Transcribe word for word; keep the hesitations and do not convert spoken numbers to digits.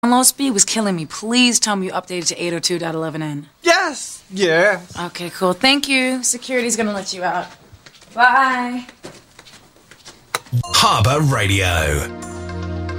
Download speed was killing me. Please tell me you updated to eight oh two dot eleven n. Yes, yeah. Okay, cool. Thank you. Security's gonna let you out. Bye. Harbour Radio.